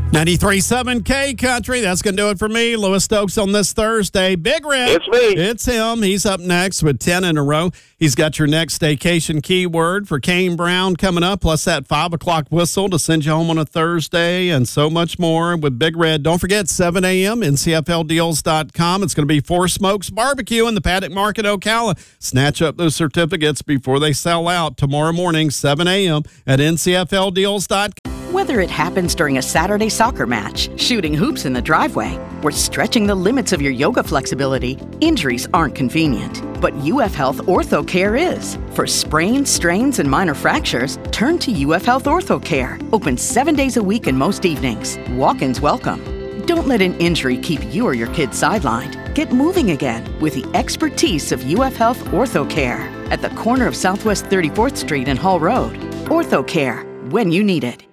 93.7 K Country. That's going to do it for me. Louis Stokes on this Thursday. Big Red. It's me. It's him. He's up next with 10 in a row. He's got your next staycation keyword for Kane Brown coming up, plus that 5 o'clock whistle to send you home on a Thursday, and so much more with Big Red. Don't forget, 7 a.m., ncfldeals.com. It's going to be Four Smokes Barbecue in the Paddock Market, Ocala. Snatch up those certificates before they sell out tomorrow morning, 7 a.m. at ncfldeals.com. Whether it happens during a Saturday soccer match, shooting hoops in the driveway, or stretching the limits of your yoga flexibility, injuries aren't convenient. But UF Health Ortho Care is. For sprains, strains, and minor fractures, turn to UF Health Ortho Care. Open 7 days a week and most evenings. Walk-ins welcome. Don't let an injury keep you or your kids sidelined. Get moving again with the expertise of UF Health Ortho Care at the corner of Southwest 34th Street and Hall Road. Ortho Care, when you need it.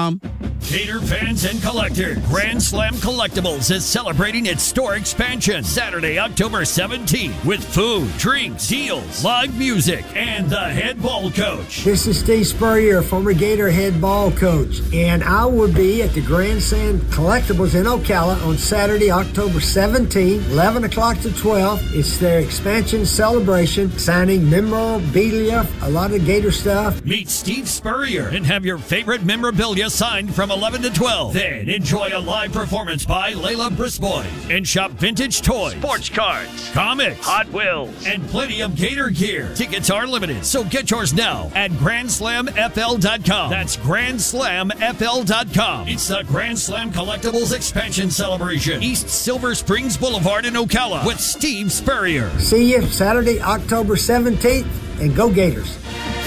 Gator fans and collectors, Grand Slam Collectibles is celebrating its store expansion Saturday, October 17th with food, drinks, deals, live music, and the head ball coach. This is Steve Spurrier, former Gator head ball coach, and I will be at the Grand Slam Collectibles in Ocala on Saturday, October 17th, 11 o'clock to 12. It's their expansion celebration, signing memorabilia, a lot of Gator stuff. Meet Steve Spurrier and have your favorite memorabilia signed from 11 to 12. Then enjoy a live performance by Layla Brisbois and shop vintage toys, sports cards, comics, Hot Wheels, and plenty of Gator gear. Tickets are limited, so get yours now at GrandSlamFL.com. That's GrandSlamFL.com. It's the Grand Slam Collectibles Expansion Celebration, East Silver Springs Boulevard in Ocala with Steve Spurrier. See you Saturday, October 17th, and go Gators.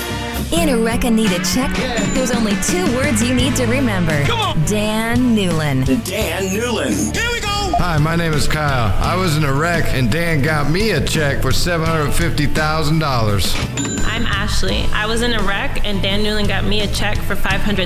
In a wreck and need a check? There's only 2 words you need to remember. Come on! Dan Newlin. Dan Newlin. Here we go! Hi, my name is Kyle. I was in a wreck and Dan got me a check for $750,000. I'm Ashley. I was in a wreck and Dan Newlin got me a check for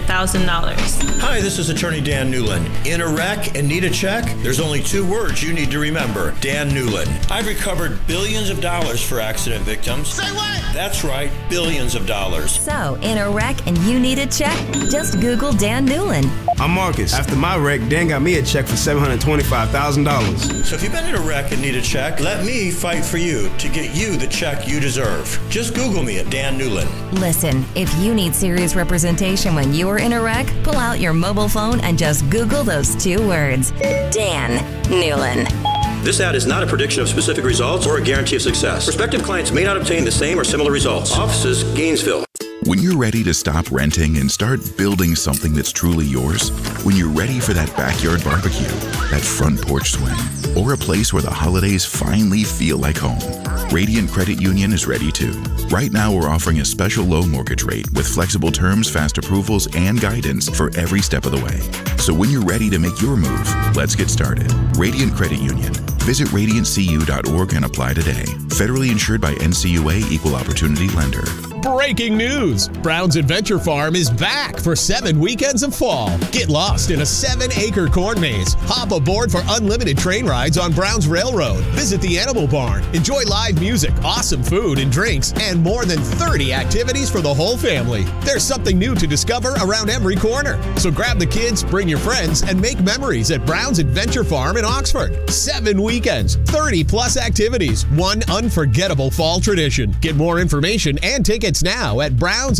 $500,000. Hi, this is attorney Dan Newlin. In a wreck and need a check? There's only 2 words you need to remember. Dan Newlin. I've recovered billions of dollars for accident victims. Say what? That's right, billions of dollars. So, in a wreck and you need a check? Just Google Dan Newlin. I'm Marcus. After my wreck, Dan got me a check for $725,000. So if you've been in a wreck and need a check, let me fight for you to get you the check you deserve. Just Google me at Dan Newlin. Listen, if you need serious representation when you are in a wreck, pull out your mobile phone and just Google those 2 words. Dan Newlin. This ad is not a prediction of specific results or a guarantee of success. Prospective clients may not obtain the same or similar results. Offices, Gainesville. When you're ready to stop renting and start building something that's truly yours, when you're ready for that backyard barbecue, that front porch swing, or a place where the holidays finally feel like home, Radiant Credit Union is ready too. Right now, we're offering a special low mortgage rate with flexible terms, fast approvals, and guidance for every step of the way. So when you're ready to make your move, let's get started. Radiant Credit Union. Visit radiantcu.org and apply today. Federally insured by NCUA Equal Opportunity Lender. Breaking news! Brown's Adventure Farm is back for 7 weekends of fall. Get lost in a 7-acre corn maze. Hop aboard for unlimited train rides on Brown's Railroad. Visit the Animal Barn. Enjoy live music, awesome food and drinks, and more than 30 activities for the whole family. There's something new to discover around every corner. So grab the kids, bring your friends, and make memories at Brown's Adventure Farm in Oxford. 7 weekends, 30-plus activities, one unforgettable fall tradition. Get more information and tickets now at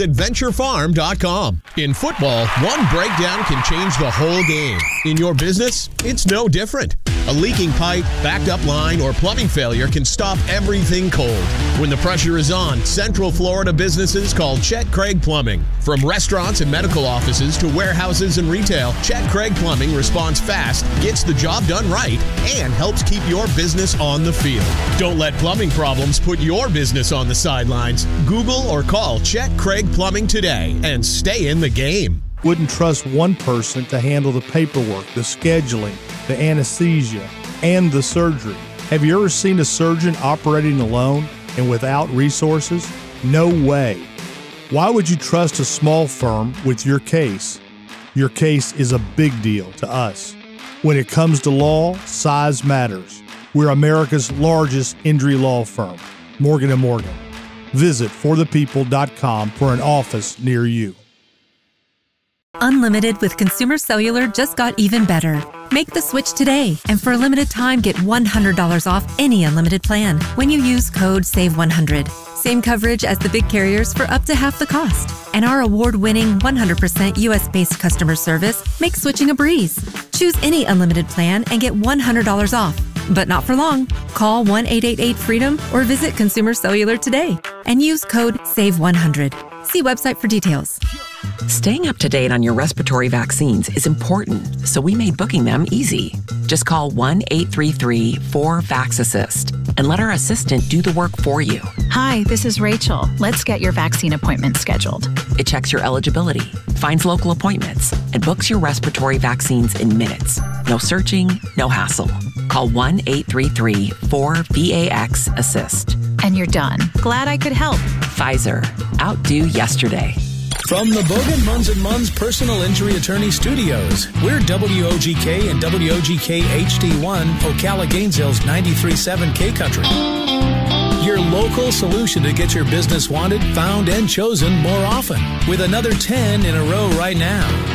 brownsadventurefarm.com. In football, one breakdown can change the whole game. In your business, it's no different. A leaking pipe, backed up line, or plumbing failure can stop everything cold. When the pressure is on, Central Florida businesses call Chet Craig Plumbing. From restaurants and medical offices to warehouses and retail, Chet Craig Plumbing responds fast, gets the job done right, and helps keep your business on the field. Don't let plumbing problems put your business on the sidelines. Google or call Chet Craig Plumbing today and stay in the game. Wouldn't trust one person to handle the paperwork, the scheduling, the anesthesia, and the surgery. Have you ever seen a surgeon operating alone and without resources? No way. Why would you trust a small firm with your case? Your case is a big deal to us. When it comes to law, size matters. We're America's largest injury law firm, Morgan & Morgan. Visit forthepeople.com for an office near you. Unlimited with Consumer Cellular just got even better. Make the switch today, and for a limited time, get $100 off any unlimited plan when you use code SAVE100. Same coverage as the big carriers for up to half the cost. And our award-winning 100% U.S.-based customer service makes switching a breeze. Choose any unlimited plan and get $100 off. But not for long. Call 1-888-FREEDOM or visit Consumer Cellular today and use code SAVE100. See website for details. Staying up to date on your respiratory vaccines is important, so we made booking them easy. Just call 1-833-4VAX-ASSIST and let our assistant do the work for you. Hi, this is Rachel. Let's get your vaccine appointment scheduled. It checks your eligibility, finds local appointments, and books your respiratory vaccines in minutes. No searching, no hassle. Call 1-833-4VAX-ASSIST. And you're done. Glad I could help. Pfizer. Outdo yesterday. From the Bogan Munz & Munz Personal Injury Attorney Studios, we're WOGK and WOGK HD1, Ocala Gainesville's 93.7 K-Country. Your local solution to get your business wanted, found, and chosen more often. With another 10 in a row right now.